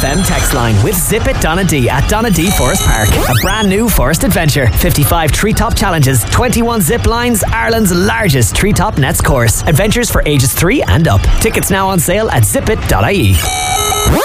FM text line with Zip It Donna D at Donna D Forest Park. A brand new forest adventure. 55 treetop challenges, 21 zip lines, Ireland's largest treetop nets course. Adventures for ages 3 and up. Tickets now on sale at zipit.ie.